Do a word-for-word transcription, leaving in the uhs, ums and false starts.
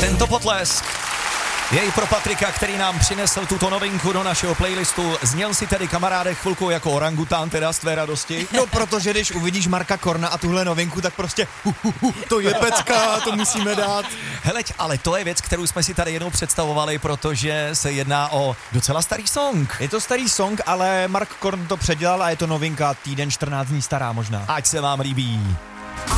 Tento potlesk jej pro Patrika, který nám přinesl tuto novinku do našeho playlistu. Zněl si tedy, kamaráde, chvilku jako orangután, teda z tvé radosti? No, protože když uvidíš Marka Korna a tuhle novinku, tak prostě hu, hu, hu, to je pecka, to musíme dát. Heleď, ale to je věc, kterou jsme si tady jednou představovali, protože se jedná o docela starý song. Je to starý song, ale Mark Korn to předělal a je to novinka týden čtrnáct dní stará možná. Ať se vám líbí.